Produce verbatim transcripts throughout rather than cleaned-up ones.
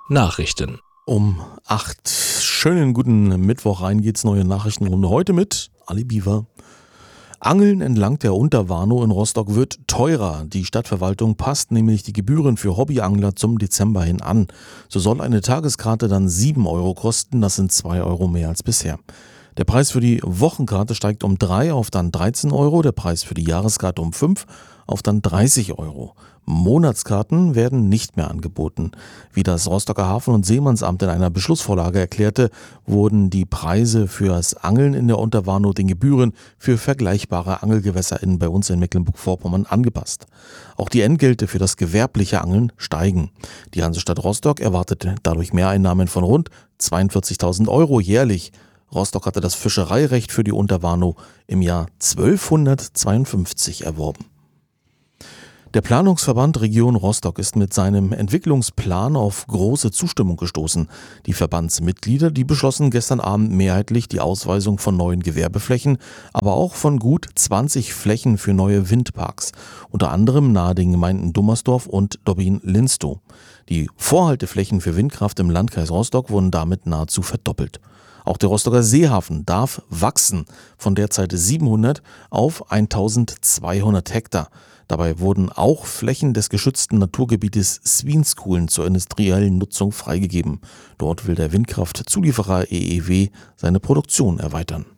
Nachrichten. Um acht. Schönen guten Mittwoch rein geht's, neue Nachrichtenrunde heute mit Ali Biewer. Angeln entlang der Unterwarnow in Rostock wird teurer. Die Stadtverwaltung passt nämlich die Gebühren für Hobbyangler zum Dezember hin an. So soll eine Tageskarte dann sieben Euro kosten, das sind zwei Euro mehr als bisher. Der Preis für die Wochenkarte steigt um drei auf dann dreizehn Euro, der Preis für die Jahreskarte um fünf auf dann dreißig Euro. Monatskarten werden nicht mehr angeboten. Wie das Rostocker Hafen- und Seemannsamt in einer Beschlussvorlage erklärte, wurden die Preise fürs Angeln in der Unterwarnow den Gebühren für vergleichbare Angelgewässer in, bei uns in Mecklenburg-Vorpommern angepasst. Auch die Entgelte für das gewerbliche Angeln steigen. Die Hansestadt Rostock erwartet dadurch Mehreinnahmen von rund zweiundvierzigtausend Euro jährlich. Rostock hatte das Fischereirecht für die Unterwarnow im Jahr zwölfhundertzweiundfünfzig erworben. Der Planungsverband Region Rostock ist mit seinem Entwicklungsplan auf große Zustimmung gestoßen. Die Verbandsmitglieder, die beschlossen gestern Abend mehrheitlich die Ausweisung von neuen Gewerbeflächen, aber auch von gut zwanzig Flächen für neue Windparks, unter anderem nahe den Gemeinden Dummersdorf und Dobbin-Linstow. Die Vorhalteflächen für Windkraft im Landkreis Rostock wurden damit nahezu verdoppelt. Auch der Rostocker Seehafen darf wachsen von derzeit siebenhundert auf eintausendzweihundert Hektar. Dabei wurden auch Flächen des geschützten Naturgebietes Swinskuhlen zur industriellen Nutzung freigegeben. Dort will der Windkraftzulieferer E E W seine Produktion erweitern.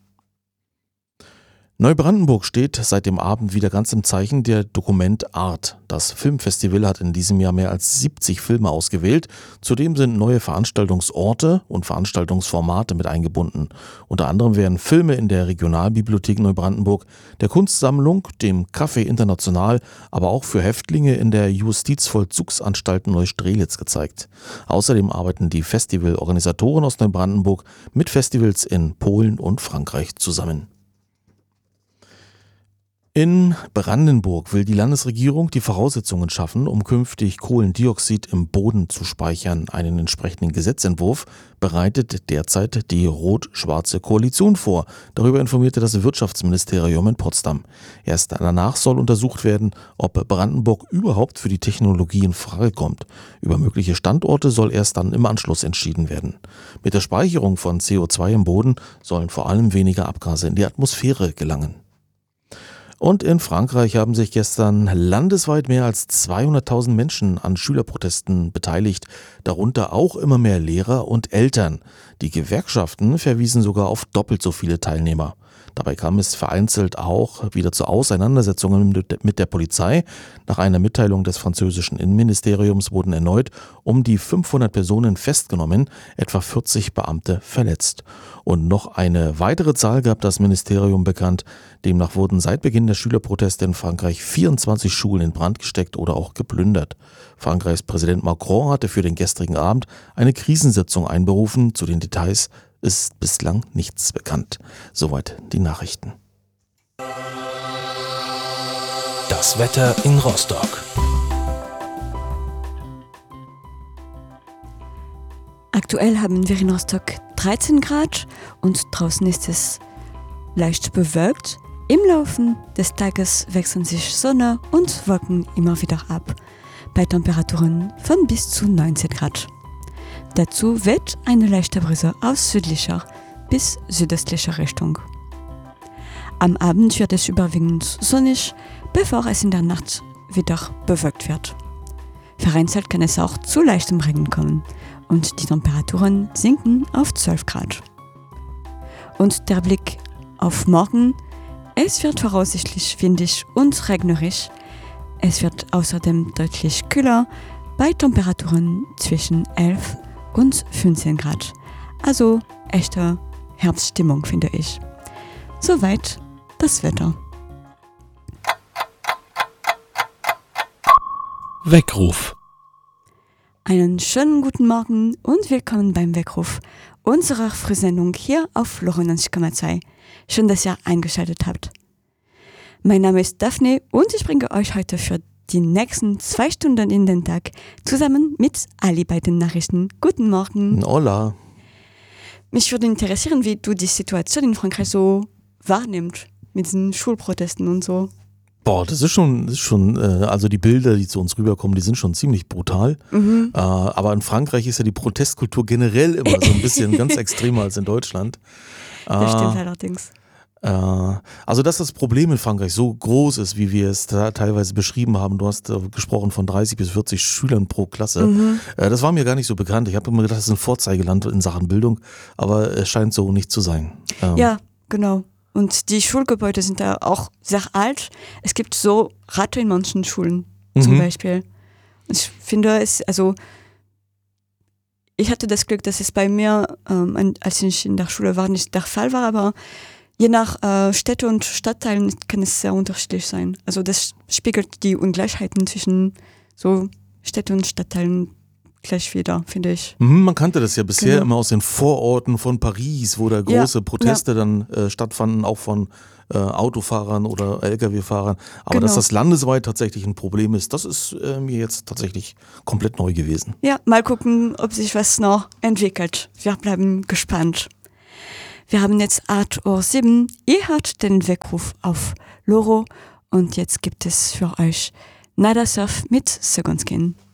Neubrandenburg steht seit dem Abend wieder ganz im Zeichen der Dokument Art. Das Filmfestival hat in diesem Jahr mehr als siebzig Filme ausgewählt. Zudem sind neue Veranstaltungsorte und Veranstaltungsformate mit eingebunden. Unter anderem werden Filme in der Regionalbibliothek Neubrandenburg, der Kunstsammlung, dem Café International, aber auch für Häftlinge in der Justizvollzugsanstalt Neustrelitz gezeigt. Außerdem arbeiten die Festivalorganisatoren aus Neubrandenburg mit Festivals in Polen und Frankreich zusammen. In Brandenburg will die Landesregierung die Voraussetzungen schaffen, um künftig Kohlendioxid im Boden zu speichern. Einen entsprechenden Gesetzentwurf bereitet derzeit die rot-schwarze Koalition vor. Darüber informierte das Wirtschaftsministerium in Potsdam. Erst danach soll untersucht werden, ob Brandenburg überhaupt für die Technologie in Frage kommt. Über mögliche Standorte soll erst dann im Anschluss entschieden werden. Mit der Speicherung von C O zwei im Boden sollen vor allem weniger Abgase in die Atmosphäre gelangen. Und in Frankreich haben sich gestern landesweit mehr als zweihunderttausend Menschen an Schülerprotesten beteiligt, darunter auch immer mehr Lehrer und Eltern. Die Gewerkschaften verwiesen sogar auf doppelt so viele Teilnehmer. Dabei kam es vereinzelt auch wieder zu Auseinandersetzungen mit der Polizei. Nach einer Mitteilung des französischen Innenministeriums wurden erneut um die fünfhundert Personen festgenommen, etwa vierzig Beamte verletzt. Und noch eine weitere Zahl gab das Ministerium bekannt. Demnach wurden seit Beginn der Schülerproteste in Frankreich vierundzwanzig Schulen in Brand gesteckt oder auch geplündert. Frankreichs Präsident Macron hatte für den gestrigen Abend eine Krisensitzung einberufen. Zu den Details ist bislang nichts bekannt. Soweit die Nachrichten. Das Wetter in Rostock. Aktuell haben wir in Rostock dreizehn Grad und draußen ist es leicht bewölkt. Im Laufe des Tages wechseln sich Sonne und Wolken immer wieder ab, bei Temperaturen von bis zu neunzehn Grad. Dazu weht eine leichte Brise aus südlicher bis südöstlicher Richtung. Am Abend wird es überwiegend sonnig, bevor es in der Nacht wieder bewölkt wird. Vereinzelt kann es auch zu leichtem Regen kommen und die Temperaturen sinken auf zwölf Grad. Und der Blick auf morgen: Es wird voraussichtlich windig und regnerisch. Es wird außerdem deutlich kühler bei Temperaturen zwischen elf und fünfzehn Grad. Also echte Herbststimmung, finde ich. Soweit das Wetter. Weckruf. Einen schönen guten Morgen und willkommen beim Weckruf, unserer Frühsendung hier auf neunundneunzig Komma zwei. Schön, dass ihr eingeschaltet habt. Mein Name ist Daphne und ich bringe euch heute für die nächsten zwei Stunden in den Tag zusammen mit Ali bei den Nachrichten. Guten Morgen. Hola. Mich würde interessieren, wie du die Situation in Frankreich so wahrnimmst, mit diesen Schulprotesten und so. Boah, das ist schon, das ist schon äh, also die Bilder, die zu uns rüberkommen, die sind schon ziemlich brutal. Mhm. Äh, aber in Frankreich ist ja die Protestkultur generell immer so ein bisschen ganz extremer als in Deutschland. Das Äh, stimmt allerdings. Äh, also, dass das Problem in Frankreich so groß ist, wie wir es da teilweise beschrieben haben, du hast äh, gesprochen von dreißig bis vierzig Schülern pro Klasse, Mhm. äh, das war mir gar nicht so bekannt. Ich habe immer gedacht, das ist ein Vorzeigeland in Sachen Bildung, aber es scheint so nicht zu sein. Ähm, Ja, genau. Und die Schulgebäude sind da auch sehr alt. Es gibt so Ratte in manchen Schulen zum Mhm. Beispiel. Und ich finde es, also ich hatte das Glück, dass es bei mir, ähm, an- als ich in der Schule war, nicht der Fall war, aber je nach äh, Städte und Stadtteilen kann es sehr unterschiedlich sein. Also das spiegelt die Ungleichheiten zwischen so Städte und Stadtteilen gleich wieder, finde ich. Mhm, man kannte das ja bisher Genau. immer aus den Vororten von Paris, wo da Ja, große Proteste dann äh, stattfanden, auch von äh, Autofahrern oder L K W-Fahrern. Aber Genau. dass das landesweit tatsächlich ein Problem ist, das ist äh, mir jetzt tatsächlich komplett neu gewesen. Ja, mal gucken, ob sich was noch entwickelt. Wir bleiben gespannt. Wir haben jetzt acht Uhr sieben. Ihr hört den Weckruf auf Loro und jetzt gibt es für euch Nada Surf mit Second Skin.